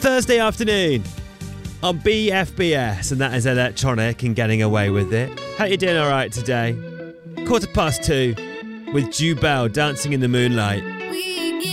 Thursday afternoon on BFBS, and that is Electronic and Getting Away With It. How you doing all right today? 2:15 with Jubel, Dancing in the Moonlight.